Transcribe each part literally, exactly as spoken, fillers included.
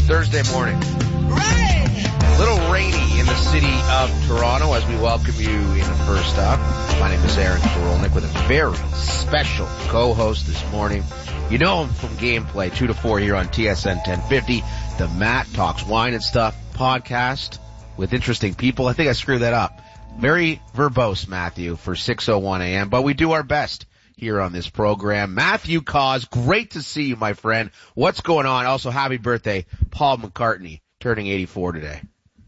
Thursday morning. Rain! A little rainy in the city of Toronto as we welcome you in First Up. My name is Aaron Korolnik with a very special co-host this morning. You know him from Gameplay, two to four here on T S N ten fifty, the Matt Talks Wine and Stuff podcast with interesting people. I think I screwed that up. Very verbose, Matthew, for six oh one a.m., but we do our best here on this program. Matthew Cause, great to see you, my friend. What's going on? Also, happy birthday, Paul McCartney, turning eighty-four today.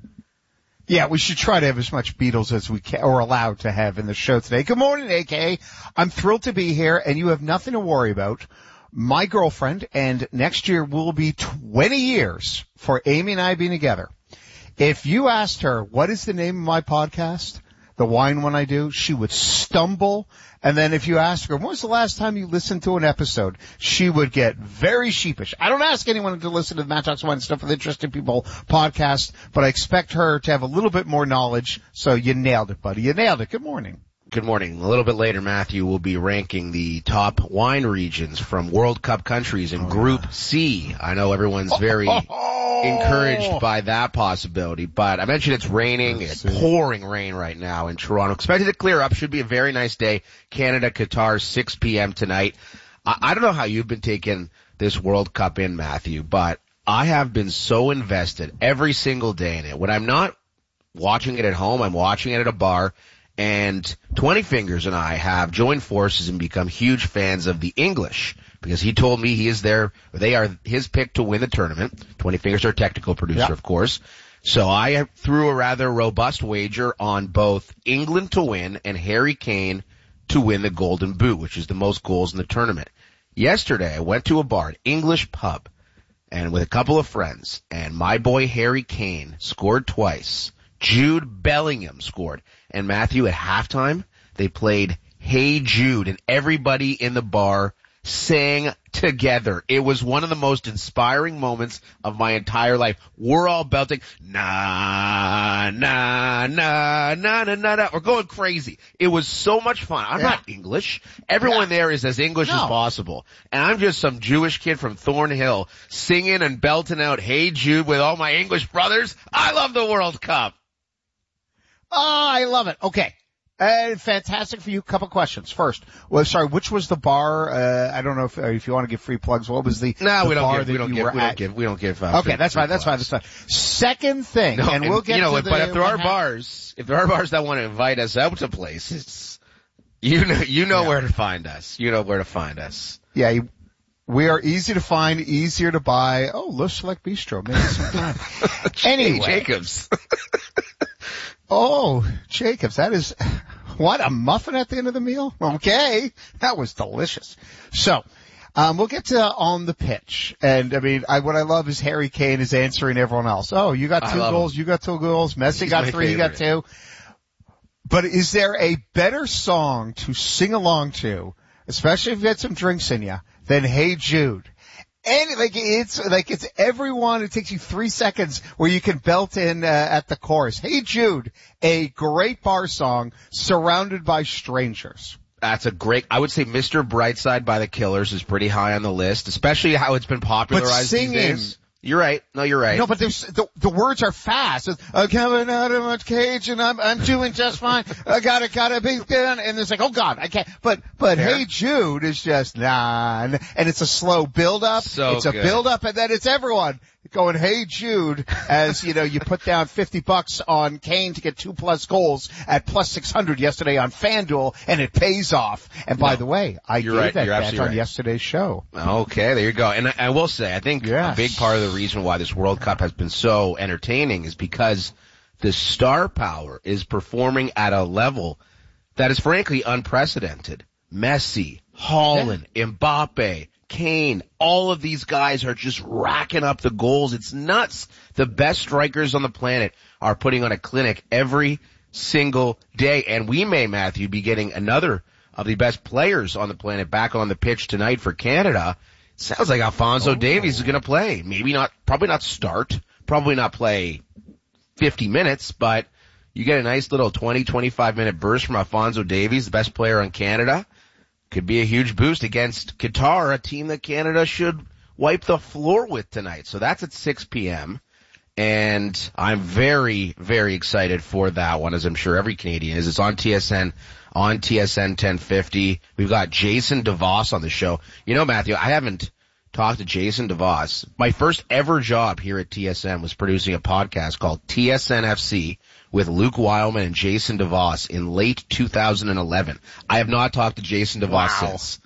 Yeah, we should try to have as much Beatles as we can, or allowed to have in the show today. Good morning, A K. I'm thrilled to be here, and you have nothing to worry about. My girlfriend, and next year will be twenty years for Amy and I being together. If you asked her, what is the name of my podcast, the wine one I do, she would stumble. And then if you ask her, when was the last time you listened to an episode, she would get very sheepish. I don't ask anyone to listen to the Matt Talks Wine and Stuff with Interesting People podcast, but I expect her to have a little bit more knowledge. So you nailed it, buddy. You nailed it. Good morning. Good morning. A little bit later, Matthew will be ranking the top wine regions from World Cup countries in oh, Group yeah. C. I know everyone's very oh, oh, oh. encouraged by that possibility, but I mentioned it's raining. Let's it's see. pouring rain right now in Toronto. Expected to clear up. Should be a very nice day. Canada, Qatar, six p.m. tonight. I, I don't know how you've been taking this World Cup in, Matthew, but I have been so invested every single day in it. When I'm not watching it at home, I'm watching it at a bar. And twenty Fingers and I have joined forces and become huge fans of the English because he told me he is their, they are his pick to win the tournament. twenty Fingers, our technical producer, yep. of course. So I threw a rather robust wager on both England to win and Harry Kane to win the Golden Boot, which is the most goals in the tournament. Yesterday, I went to a bar, an English pub, and with a couple of friends, and my boy Harry Kane scored twice. Jude Bellingham scored. And Matthew, at halftime, they played Hey Jude, and everybody in the bar sang together. It was one of the most inspiring moments of my entire life. We're all belting, na, na, na, na, na, na, na. We're going crazy. It was so much fun. I'm yeah. not English. Everyone yeah. there is as English no. as possible. And I'm just some Jewish kid from Thornhill singing and belting out Hey Jude with all my English brothers. I love the World Cup. Oh, I love it. Okay. Uh, fantastic for you. Couple questions. First, well, sorry, which was the bar? Uh, I don't know if uh, if you want to give free plugs. What was the, no, the we don't bar give, that we don't you give, were we at? don't give, we don't give, uh, Okay, free, that's free fine, that's fine, that's fine. Second thing, no, and we'll and, get you know, to but the, if there are bars, if there are bars that want to invite us out to places, you know, you know yeah. where to find us. You know where to find us. Yeah, you, we are easy to find, easier to buy. Oh, Le Select Bistro, maybe sometime. Anyway. Jacobs. Oh, Jacobs, that is, what, a muffin at the end of the meal? Okay, that was delicious. So, um, we'll get to on the pitch. And, I mean, I, what I love is Harry Kane is answering everyone else. Oh, you got two goals, him. you got two goals, Messi He's got three, favorite. you got two. But is there a better song to sing along to, especially if you had some drinks in you, than Hey Jude? And like it's like it's everyone. It takes you three seconds where you can belt in uh, at the chorus. Hey Jude, a great bar song surrounded by strangers. That's a great. I would say Mister Brightside by the Killers is pretty high on the list, especially how it's been popularized but singing, these days. You're right. No, you're right. No, but there's, the, the words are fast. It's, I'm coming out of my cage and I'm, I'm doing just fine. I gotta, gotta be good. And it's like, oh God, I can't. But, but Fair. Hey Jude is just, nah. And, and it's a slow build up. So it's a good. build up and then it's everyone going, Hey Jude, as, you know, you put down fifty bucks on Kane to get two plus goals at plus six hundred yesterday on FanDuel and it pays off. And by no, the way, I gave right. that you're bet on right. yesterday's show. Okay, there you go. And I, I will say, I think yes. a big part of the reason why this World Cup has been so entertaining is because the star power is performing at a level that is frankly unprecedented. Messi, Haaland, yeah. Mbappe, Kane, all of these guys are just racking up the goals. It's nuts. The best strikers on the planet are putting on a clinic every single day. And we may, Matthew, be getting another of the best players on the planet back on the pitch tonight for Canada. Sounds like Alphonso oh. Davies is going to play. Maybe not, probably not start, probably not play fifty minutes, but you get a nice little twenty, twenty-five minute burst from Alphonso Davies, the best player on Canada. Could be a huge boost against Qatar, a team that Canada should wipe the floor with tonight. So that's at six p.m. And I'm very, very excited for that one, as I'm sure every Canadian is. It's on T S N, on T S N ten fifty. We've got Jason DeVos on the show. You know, Matthew, I haven't talked to Jason DeVos. My first ever job here at T S N was producing a podcast called T S N F C with Luke Weilman and Jason DeVos in late two thousand eleven. I have not talked to Jason DeVos Wow. since.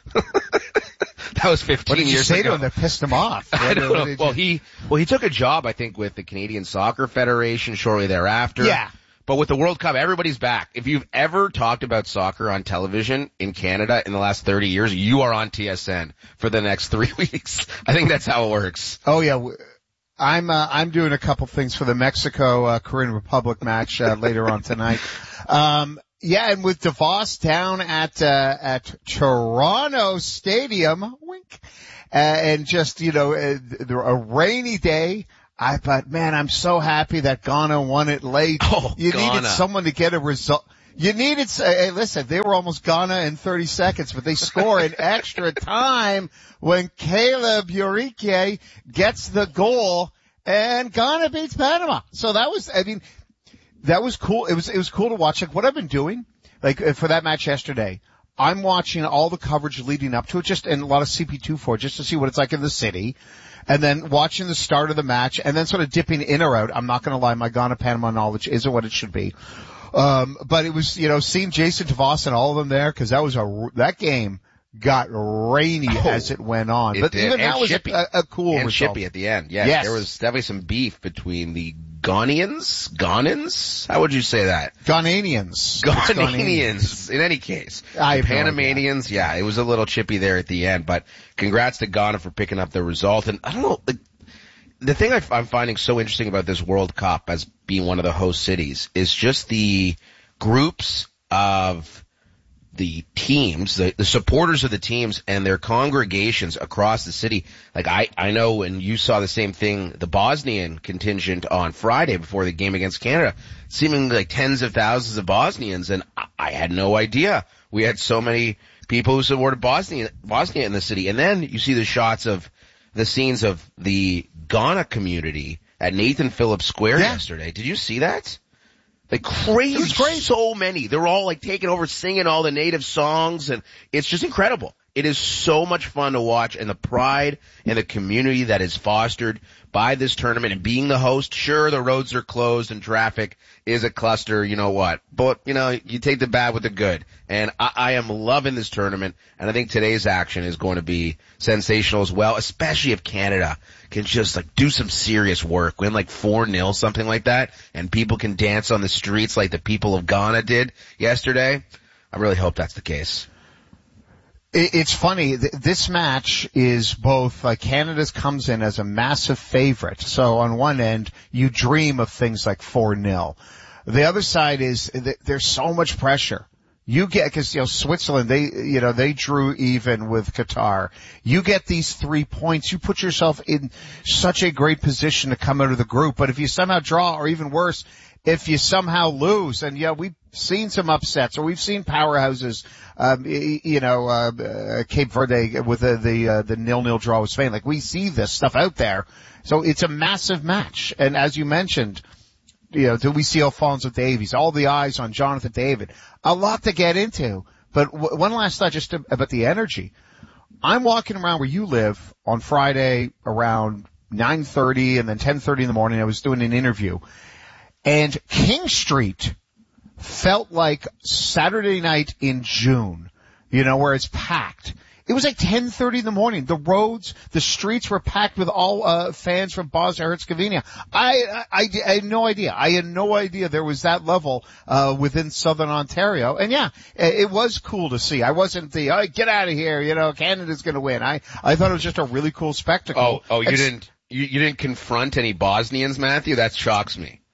That was fifteen What did you years say ago. to him that pissed him off? I What- don't what know. did Well, you- he well he took a job, I think, with the Canadian Soccer Federation shortly thereafter. Yeah. But with the World Cup, everybody's back. If you've ever talked about soccer on television in Canada in the last thirty years, you are on T S N for the next three weeks. I think that's how it works. Oh yeah, w- I'm uh, I'm doing a couple things for the Mexico uh, Korean Republic match uh, later on tonight. Um, yeah, and with DeVos down at uh, at Toronto Stadium, wink, uh, and just you know uh, a rainy day. I but man, I'm so happy that Ghana won it late. Oh, you Ghana. needed someone to get a result. You needed, hey, listen, they were almost Ghana in thirty seconds, but they score in extra time when Caleb Urique gets the goal and Ghana beats Panama. So that was, I mean, that was cool. It was, it was cool to watch. Like what I've been doing, like for that match yesterday, I'm watching all the coverage leading up to it, just and a lot of C P two for it, just to see what it's like in the city. And then watching the start of the match and then sort of dipping in or out. I'm not going to lie, my Ghana-Panama knowledge isn't what it should be. Um, but it was, you know, seeing Jason DeVos and all of them there, cause that was a, that game got rainy Oh, as it went on. it But did. even And that was a, shippy. a, a cool And result. shippy at the end. Yeah, Yes. there was definitely some beef between the Ghanaians? Ghanaians? How would you say that? Ghanaians. It's Ghanaians. In any case. I The have no Panamanians, yeah, it was a little chippy there at the end, but congrats to Ghana for picking up the result. And I don't know, the, the thing I, I'm finding so interesting about this World Cup as being one of the host cities is just the groups of the teams, the, the supporters of the teams and their congregations across the city. Like I, I know, and you saw the same thing, the Bosnian contingent on Friday before the game against Canada, seemingly like tens of thousands of Bosnians, and I, I had no idea we had so many people who supported Bosnia, Bosnia in the city. And then you see the shots of the scenes of the Ghana community at Nathan Phillips Square Yeah. yesterday. Did you see that? Like crazy, It was great. so many. They're all like taking over, singing all the native songs, and it's just incredible. It is so much fun to watch, and the pride and the community that is fostered by this tournament and being the host. Sure, the roads are closed and traffic is a cluster, you know what, but you know, you take the bad with the good. And I, I am loving this tournament, and I think today's action is going to be sensational as well, especially if Canada can just like do some serious work, win like four nil, something like that, and people can dance on the streets like the people of Ghana did yesterday. I really hope that's the case. It's funny. This match is both, uh, Canada's comes in as a massive favorite. So on one end, you dream of things like four nil. The other side is that there's so much pressure. You get, cause, you know, Switzerland, they, you know, they drew even with Qatar. You get these three points, you put yourself in such a great position to come out of the group. But if you somehow draw, or even worse, if you somehow lose, and yeah, we've seen some upsets, or we've seen powerhouses, um, you know, uh, uh Cape Verde with the, the, uh, the nil-nil draw with Spain. Like, we see this stuff out there. So it's a massive match. And as you mentioned, you know, do we see Alphonso Davies? All the eyes on Jonathan David. A lot to get into. But w- one last thought just to, about the energy. I'm walking around where you live on Friday around nine thirty and then ten thirty in the morning. I was doing an interview. And King Street felt like Saturday night in June, you know, where it's packed. It was like ten thirty in the morning. The roads, the streets were packed with all uh fans from Bosnia-Herzegovina. I, I, I had no idea. I had no idea there was that level uh within Southern Ontario. And yeah, it was cool to see. I wasn't the, oh, get out of here, you know, Canada's gonna win. I, I thought it was just a really cool spectacle. Oh, oh, you It's- didn't, you, you didn't confront any Bosnians, Matthew? That shocks me.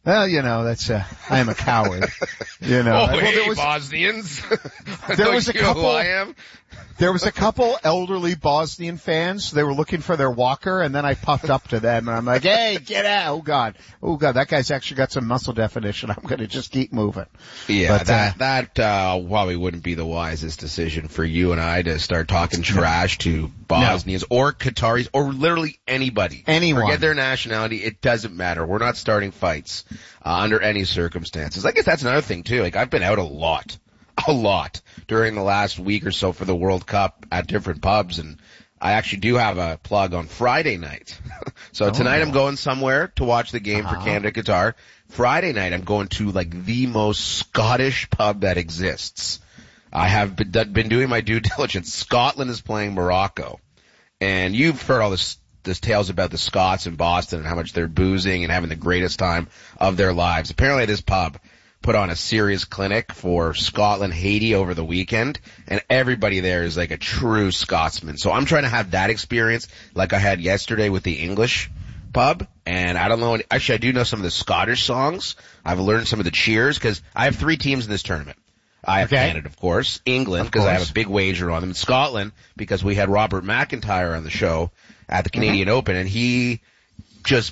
Well, you know, that's, uh, I am a coward. You know. Oh, well, hey, there was, Bosnians. there was a you know couple, who I am? There was a couple elderly Bosnian fans. They were looking for their walker, and then I puffed up to them, and I'm like, hey, get out. Oh, God. Oh, God, that guy's actually got some muscle definition. I'm going to just keep moving. Yeah, but, that, uh, that, uh, probably wouldn't be the wisest decision for you and I to start talking trash to Bosnians no. or Qataris or literally anybody. Anyone. Forget their nationality. It doesn't matter. We're not starting fights, uh, under any circumstances. I guess that's another thing, too. Like, I've been out a lot. A lot during the last week or so for the World Cup at different pubs, and I actually do have a plug on Friday night. so oh. tonight I'm going somewhere to watch the game uh-huh. for Canada Qatar. Friday night I'm going to like the most Scottish pub that exists. I have been, been doing my due diligence. Scotland is playing Morocco, and you've heard all this this tales about the Scots in Boston and how much they're boozing and having the greatest time of their lives. Apparently this pub put on a serious clinic for Scotland, Haiti over the weekend, and everybody there is like a true Scotsman. So I'm trying to have that experience like I had yesterday with the English pub, and I don't know, actually I do know some of the Scottish songs. I've learned some of the cheers because I have three teams in this tournament. I have okay. Canada, of course, England, because I have a big wager on them, and Scotland, because we had Robert McIntyre on the show at the Canadian mm-hmm. Open, and he just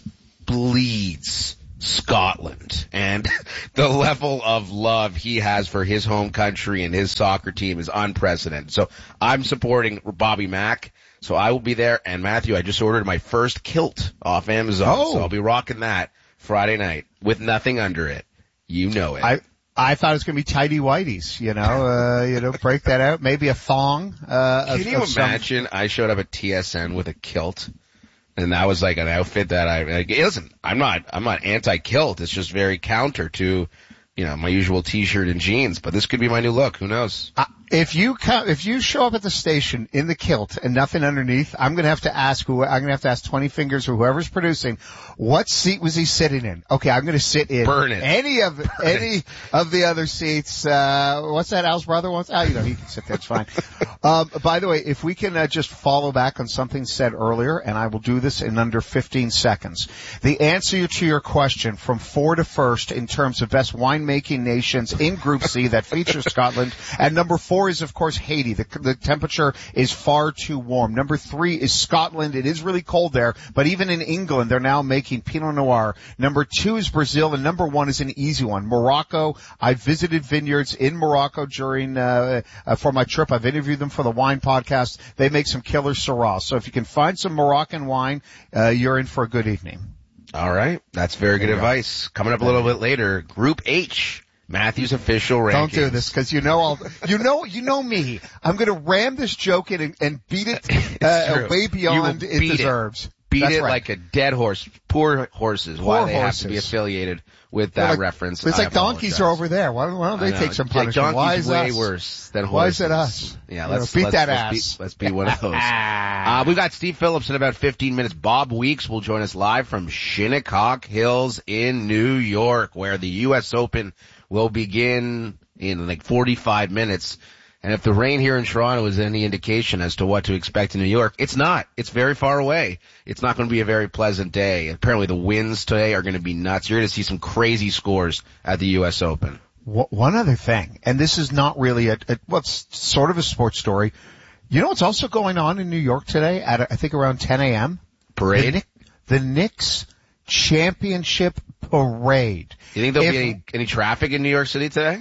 bleeds Scotland, and the level of love he has for his home country and his soccer team is unprecedented. So I'm supporting Bobby Mack, so I will be there. And Matthew, I just ordered my first kilt off Amazon, oh. so I'll be rocking that Friday night with nothing under it. You know it. I I thought it was going to be tidy whities, you know, uh, you know, break that out, maybe a thong. Uh, Can of, you of imagine? Some... I showed up at T S N with a kilt. And that was like an outfit that I, like, listen, I'm not, I'm not anti-kilt. It's just very counter to, you know, my usual t-shirt and jeans, but this could be my new look. Who knows? Uh, if you come, if you show up at the station in the kilt and nothing underneath, I'm going to have to ask who, I'm going to have to ask twenty fingers or whoever's producing, what seat was he sitting in? Okay, I'm going to sit in Burn it. any of, the, any it. of the other seats. Uh, what's that Al's brother wants? Oh, you know, he can sit there. It's fine. um, by the way, if we can uh, just follow back on something said earlier, and I will do this in under fifteen seconds. The answer to your question from four to first in terms of best winemaking nations in Group C that features Scotland, and number four is, of course, Haiti. The, the temperature is far too warm. Number three is Scotland. It is really cold there, but even in England, they're now making Pinot Noir. Number two is Brazil, and number one is an easy one, Morocco. I visited vineyards in Morocco during uh, uh for my trip. I've interviewed them for the wine podcast. They make some killer Syrah. So if you can find some Moroccan wine, uh, you're in for a good evening. All right. That's very good advice. Coming up a little bit later, Group H. Matthew's official rankings. Don't do this because you know I'll, you know, you know me. I'm going to ram this joke in and, and beat it uh, way beyond it deserves. It. Beat That's it right. like a dead horse. Poor horses. Poor why they horses. have to be affiliated with that like, reference. It's I like donkeys are over there. Why, why don't they take some punishment? Donkeys why is way us? worse than horses. Why is it us? Yeah, you let's know, beat let's, that let's ass. Be, let's be one of those. uh, we've got Steve Phillips in about fifteen minutes. Bob Weeks will join us live from Shinnecock Hills in New York, where the U S Open will begin in like forty-five minutes. And if the rain here in Toronto is any indication as to what to expect in New York, it's not. It's very far away. It's not going to be a very pleasant day. Apparently the winds today are going to be nuts. You're going to see some crazy scores at the U S Open. One other thing, and this is not really a, a well, it's sort of a sports story. You know what's also going on in New York today at, I think, around ten a.m.? Parade? The, the Knicks Championship Parade. You think there'll if, be any, any traffic in New York City today?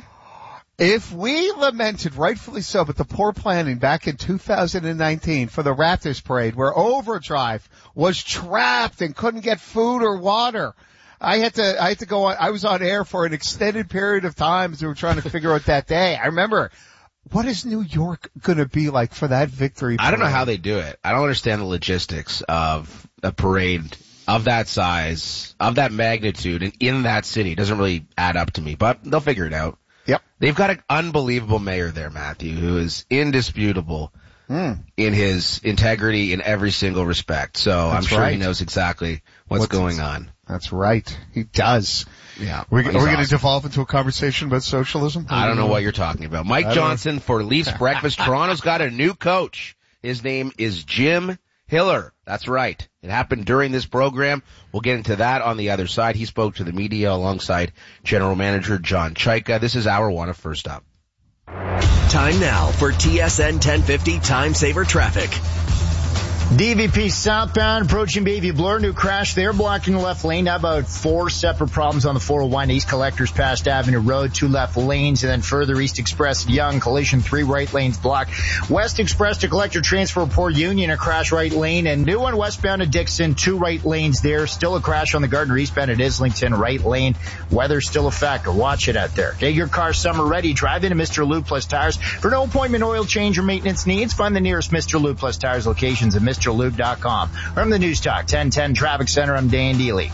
If we lamented, rightfully so, but the poor planning back in two thousand nineteen for the Raptors parade where Overdrive was trapped and couldn't get food or water, I had to, I had to go on, I was on air for an extended period of time as we were trying to figure out that day. I remember, what is New York going to be like for that victory parade? I don't know how they do it. I don't understand the logistics of a parade of that size, of that magnitude, and in that city. It doesn't really add up to me, but they'll figure it out. Yep. They've got an unbelievable mayor there, Matthew, who is indisputable mm. in his integrity in every single respect. So That's I'm sure right. he knows exactly what's, what's going on. That's right. He does. Yeah. We're, are we awesome. going to devolve into a conversation about socialism? I don't know what you're talking about. Mike Johnson for Leafs Breakfast. Toronto's got a new coach. His name is Jim Hiller. That's right. It happened during this program. We'll get into that on the other side. He spoke to the media alongside General Manager John Chaika. This is Hour One of First Up. Time now for T S N ten fifty Time Saver Traffic. D V P southbound approaching Bayview Bloor. New crash there blocking the left lane. How about four separate problems on the four oh one East Collectors past Avenue Road. Two left lanes, and then further East Express Young. Collision, three right lanes blocked. West Express to Collector Transfer Port Union, a crash right lane. And new one westbound to Dixon, two right lanes there. Still a crash on the Gardner eastbound at Islington, right lane. Weather still a factor. Watch it out there. Get your car summer ready. Drive into Mister Lube Plus Tires. For no appointment oil change or maintenance needs, find the nearest Mister Lube Plus Tires locations at Mister Lube dot com. From the News Talk ten ten Traffic Center, I'm Dan Dealey.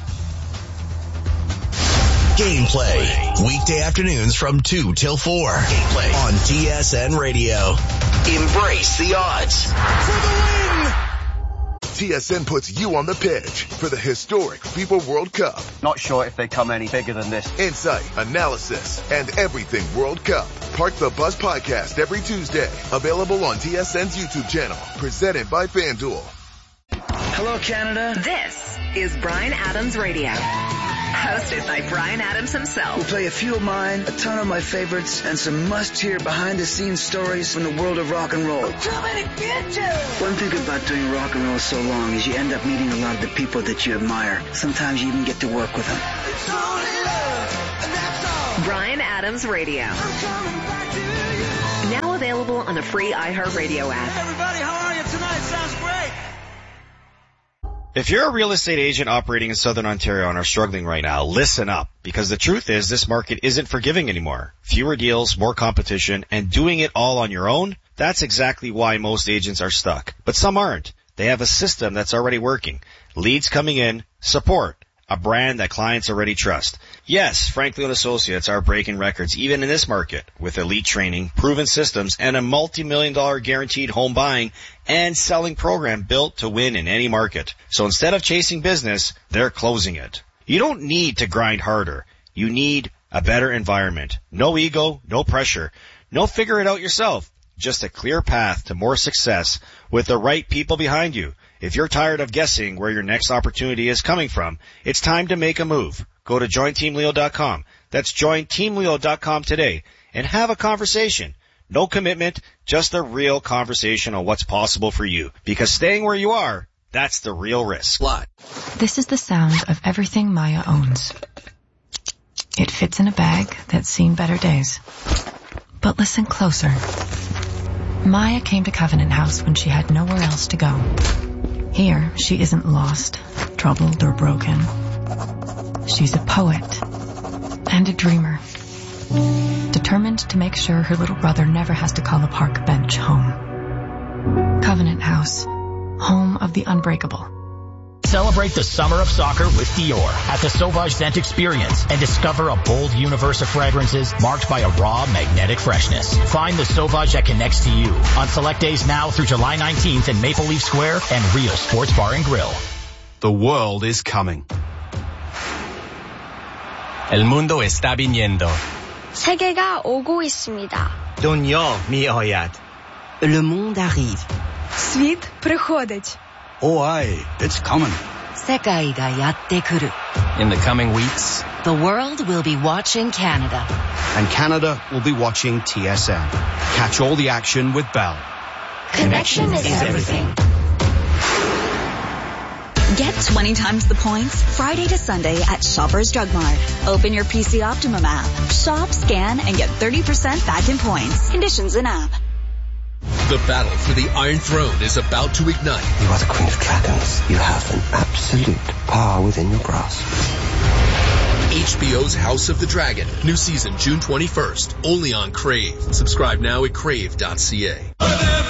Gameplay. Weekday afternoons from two till four. Gameplay on T S N Radio. Embrace the odds. For the win! T S N puts you on the pitch for the historic FIFA World Cup. Not sure if they come any bigger than this. Insight, analysis, and everything World Cup. Park the Bus podcast every Tuesday. Available on T S N's YouTube channel. Presented by FanDuel. Hello, Canada. This is Bryan Adams Radio. Hosted by Bryan Adams himself. We'll play a few of mine, a ton of my favorites, and some must-hear behind-the-scenes stories from the world of rock and roll. Too many bitches! One thing about doing rock and roll so long is you end up meeting a lot of the people that you admire. Sometimes you even get to work with them. It's only love, and that's all. Bryan Adams Radio. I'm coming back to you. Now available on the free iHeartRadio app. Hey everybody, how are you tonight? Sounds great. If you're a real estate agent operating in Southern Ontario and are struggling right now, listen up, because the truth is this market isn't forgiving anymore. Fewer deals, more competition, and doing it all on your own, that's exactly why most agents are stuck. But some aren't. They have a system that's already working. Leads coming in, support, a brand that clients already trust. Yes, Franklin Associates are breaking records even in this market with elite training, proven systems, and a multi-million dollar guaranteed home buying and selling program built to win in any market. So instead of chasing business, they're closing it. You don't need to grind harder. You need a better environment. No ego, no pressure. No figure it out yourself. Just a clear path to more success with the right people behind you. If you're tired of guessing where your next opportunity is coming from, it's time to make a move. Go to join team leo dot com. That's join team leo dot com today and have a conversation. No commitment, just a real conversation on what's possible for you. Because staying where you are, that's the real risk. This is the sound of everything Maya owns. It fits in a bag that's seen better days. But listen closer. Maya came to Covenant House when she had nowhere else to go. Here, she isn't lost, troubled, or broken. She's a poet and a dreamer, determined to make sure her little brother never has to call a park bench home. Covenant House, home of the unbreakable. Celebrate the summer of soccer with Dior at the Sauvage Scent Experience and discover a bold universe of fragrances marked by a raw, magnetic freshness. Find the Sauvage that connects to you on select days now through July nineteenth in Maple Leaf Square and Real Sports Bar and Grill. The world is coming. El mundo está viniendo. 세계가 오고 있습니다. Дунья 미어ят. Le monde arrive. Світ приходить. Oh, aye, it's coming. 세계가 야떼쿠루. In the coming weeks, the world will be watching Canada. And Canada will be watching T S N. Catch all the action with Bell. Connection, Connection is, is everything. everything. Get twenty times the points Friday to Sunday at Shoppers Drug Mart. Open your P C Optimum app. Shop, scan, and get thirty percent back in points. Conditions in app. The battle for the Iron Throne is about to ignite. You are the Queen of Dragons. You have an absolute power within your grasp. H B O's House of the Dragon. New season June twenty-first. Only on Crave. Subscribe now at crave dot c a.